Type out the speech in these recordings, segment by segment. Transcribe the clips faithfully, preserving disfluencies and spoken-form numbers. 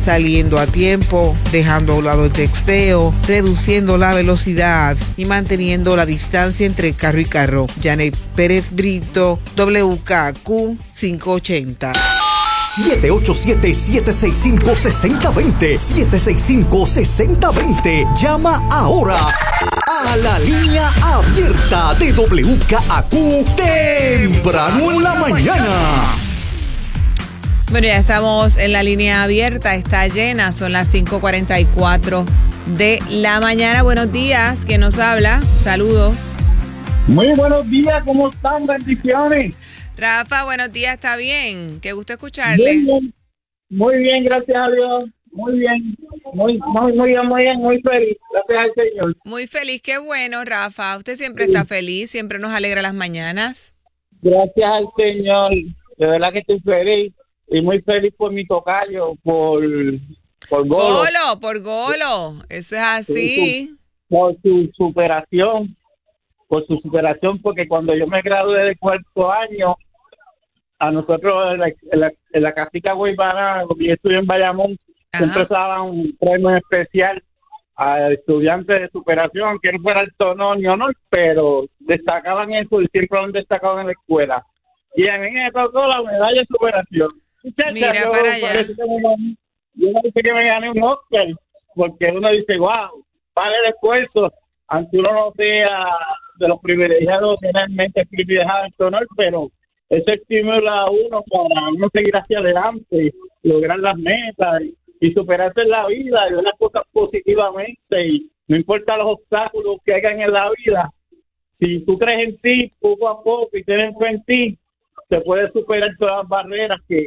saliendo a tiempo, dejando a un lado el texteo, reduciendo la velocidad y manteniendo la distancia entre carro y carro. Janet Pérez Brito, W K Q quinientos ochenta. siete ocho siete, siete seis cinco, seis cero dos cero, siete seis cinco, seis cero dos cero. Llama ahora a la línea abierta de W K Q temprano en la mañana. Bueno, ya estamos en la línea abierta, está llena, son las cinco cuarenta y cuatro de la mañana. Buenos días, ¿quién nos habla? Saludos. Muy buenos días, ¿cómo están? Bendiciones. Rafa, buenos días, ¿está bien? Qué gusto escucharle. Muy bien, muy bien, gracias a Dios. Muy bien, muy, muy, muy bien, muy bien, muy feliz, gracias al Señor. Muy feliz, qué bueno, Rafa. Usted siempre sí. está feliz, siempre nos alegra las mañanas. Gracias al Señor, de verdad que estoy feliz y muy feliz por mi tocayo, por, por Golo. Golo, por Golo, eso es así. Por su, por su superación, por su superación, porque cuando yo me gradué de cuarto año, a nosotros en la, en la, en la Casita Guaybana, donde yo estudié en Bayamón, Ajá. siempre se daba un premio especial a estudiantes de superación, aunque no fuera alto honor ni honor, pero destacaban eso y siempre han destacado en la escuela. Y a mí me tocó la medalla de superación. Muchacha, Mira yo, para allá. Que me, yo no dice que me gané un Oscar, porque uno dice, wow, vale el esfuerzo, aunque uno no sea de los privilegiados, finalmente privilegiado alto honor, pero eso estimula a uno para uno seguir hacia adelante, lograr las metas y, y superarse en la vida y ver las cosas positivamente. Y no importa los obstáculos que hayan en la vida, si tú crees en ti poco a poco y tienes fe en ti, te puedes superar todas las barreras que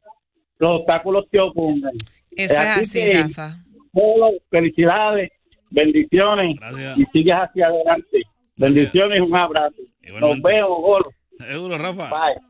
los obstáculos te opongan. Eso es así, así que, Rafa. Solo, felicidades, bendiciones. Gracias. Y sigues hacia adelante. Bendiciones y un abrazo. Nos vemos, Golo. Seguro, Rafa. Bye.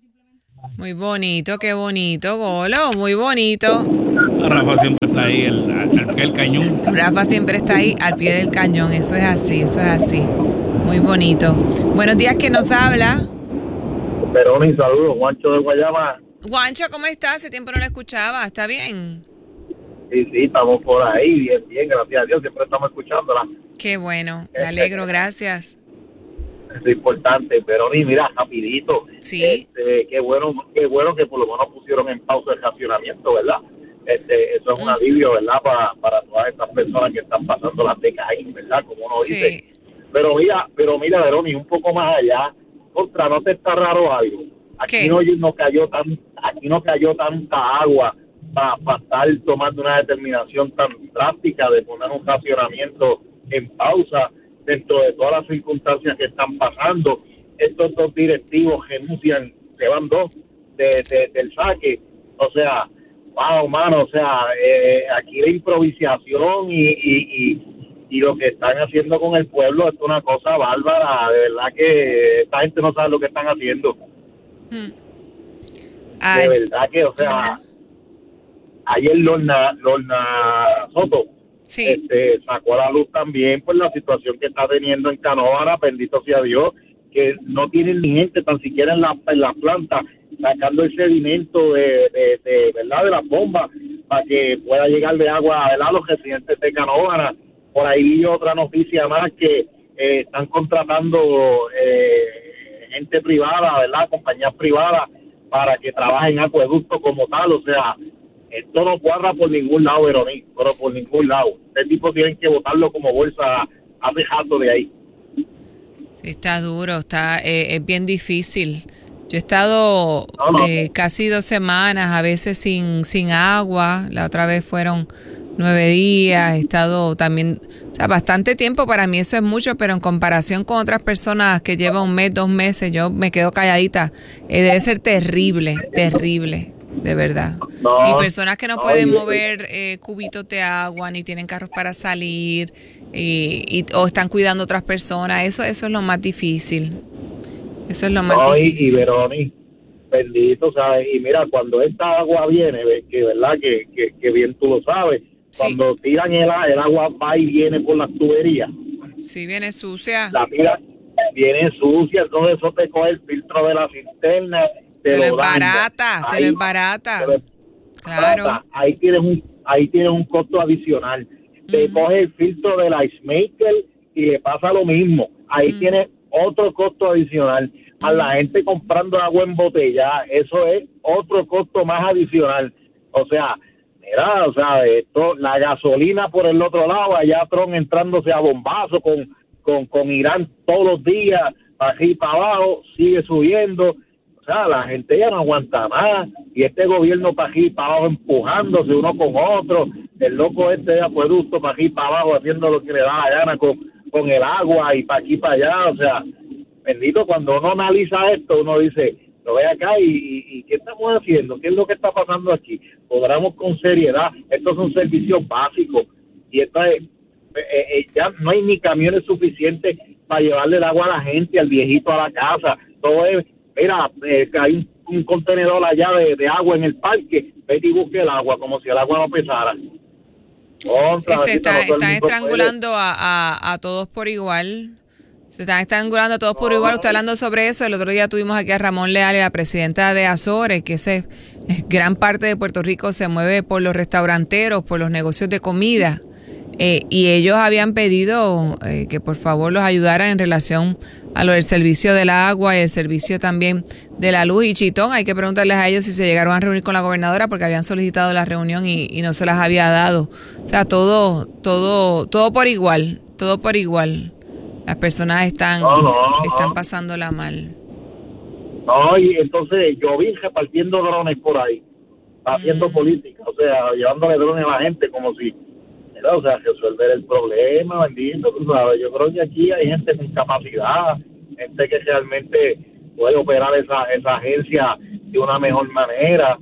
Muy bonito, qué bonito, Golo, muy bonito. Rafa siempre está ahí al, al pie del cañón. Rafa siempre está ahí al pie del cañón, eso es así, eso es así. Muy bonito. Buenos días, ¿quién nos habla? Peroni, saludos, Juancho de Guayama. Juancho, ¿cómo estás? Hace tiempo no lo escuchaba, ¿está bien? Sí, sí, estamos por ahí, bien, bien, gracias a Dios, siempre estamos escuchándola. Qué bueno, me alegro, gracias. Eso es importante, Peroni, mira, rapidito. Sí. Este, qué bueno, qué bueno que por lo menos pusieron en pausa el racionamiento, ¿verdad? Este, eso es un alivio, ¿verdad? Para, para todas estas personas que están pasando las décadas ahí, ¿verdad? Como uno sí. dice. Pero mira, pero mira, Veroni, un poco más allá, contra, ¿no te está raro algo? Aquí no, no cayó tan, aquí no cayó tanta agua para pa estar tomando una determinación tan drástica de poner un racionamiento en pausa dentro de todas las circunstancias que están pasando. Estos dos directivos renuncian, se van dos de, de, del saque. O sea, wow, mano, o sea, eh, aquí la improvisación y, y, y, y lo que están haciendo con el pueblo es una cosa bárbara. De verdad que esta gente no sabe lo que están haciendo. Hmm. De verdad que, o sea, ayer Lorna, Lorna Soto sí. este, sacó a la luz también por la situación que está teniendo en Canóvara, bendito sea Dios, que no tienen ni gente tan siquiera en la, en la planta sacando el sedimento de, de, de verdad de las bombas para que pueda llegarle agua a los residentes de Canóvara. Por ahí otra noticia más que eh, están contratando eh, gente privada, verdad, compañías privadas para que trabajen en acueducto como tal. O sea, esto no cuadra por ningún lado, Verónica, pero por ningún lado. Este tipo tienen que botarlo como bolsa hace jato de ahí. Está duro, está eh, es bien difícil. Yo he estado no, no. Eh, casi dos semanas, a veces sin sin agua. La otra vez fueron nueve días. He estado también, o sea, bastante tiempo. Para mí eso es mucho, pero en comparación con otras personas que llevan un mes, dos meses, yo me quedo calladita. Eh, debe ser terrible, terrible, de verdad. No, y personas que no, no pueden no, mover eh, cubitos de agua, ni tienen carros para salir, y, y o están cuidando a otras personas. Eso, eso es lo más difícil. Eso es lo más no, difícil. Y, y Verónica, bendito, ¿sabes? Y mira, cuando esta agua viene, que verdad que, que, que bien tú lo sabes, sí. Cuando tiran el, el agua va y viene por las tuberías. Sí, viene sucia. La tira, viene sucia, entonces eso te coge el filtro de la cisterna. Te, te lo es barata, te lo es barata. Claro. Ahí tienes un ahí tienes un costo adicional. Te uh-huh. coge el filtro del ice maker y le pasa lo mismo, ahí uh-huh. tienes otro costo adicional. Uh-huh. A la gente comprando agua en botella, eso es otro costo más adicional. O sea, mira, o sea, esto, la gasolina por el otro lado, allá Trump entrándose a bombazo con, con, con Irán todos los días, para aquí y para abajo, sigue subiendo. O sea, la gente ya no aguanta más, y este gobierno para aquí y para abajo empujándose uno con otro, el loco este de acueducto para aquí y para abajo haciendo lo que le da la gana con, con el agua y para aquí y para allá. O sea, bendito, cuando uno analiza esto, uno dice, lo ve acá y, y, y ¿qué estamos haciendo? ¿Qué es lo que está pasando aquí? Podamos con seriedad, estos son servicios básicos, y esto es, eh, eh, ya no hay ni camiones suficientes para llevarle el agua a la gente, al viejito a la casa. Todo es, mira, eh, hay un, un contenedor allá de, de agua en el parque, vete y busque el agua, como si el agua no pesara. Contra, sí, se está, no están estrangulando a, a, a todos por igual. Se están estrangulando a todos por igual. Usted hablando sobre eso, el otro día tuvimos aquí a Ramón Leal, la presidenta de Azores, que ese gran parte de Puerto Rico se mueve por los restauranteros, por los negocios de comida. Eh, y ellos habían pedido eh, que por favor los ayudaran en relación a lo del servicio del agua y el servicio también de la luz. Y Chitón, hay que preguntarles a ellos si se llegaron a reunir con la gobernadora, porque habían solicitado la reunión y, y no se las había dado. O sea, todo, todo, todo por igual, todo por igual. Las personas están, no, no, no. están pasándola mal. No, y entonces yo vi repartiendo drones por ahí, haciendo mm. política, o sea, llevándole drones a la gente como si, mira, o sea, resolver el problema, bendito, tú sabes. Yo creo que aquí hay gente con capacidad, gente que realmente puede operar esa, esa agencia de una mejor manera.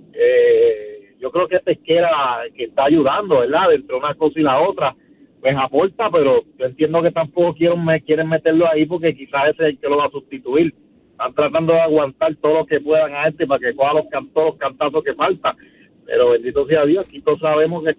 Eh, yo creo que Pesquera, que está ayudando, ¿verdad?, entre una cosa y la otra, pues aporta, pero yo entiendo que tampoco quieren, me, quieren meterlo ahí porque quizás ese es el que lo va a sustituir. Están tratando de aguantar todo lo que puedan a este para que coja los, can, todos los cantazos que faltan. Pero bendito sea Dios, aquí todos sabemos que